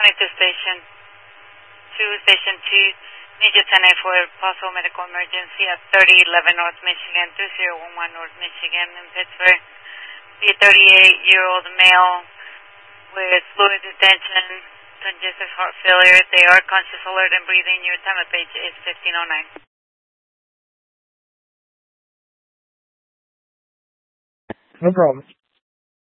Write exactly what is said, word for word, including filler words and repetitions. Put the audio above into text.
twenty-two station two, station two, need you ten for possible medical emergency at thirty eleven North Michigan, two zero one one North Michigan in Pittsburgh. The thirty-eight-year-old male with fluid retention, congestive heart failure. They are conscious, alert, and breathing. Your time of page is fifteen oh nine. No problem.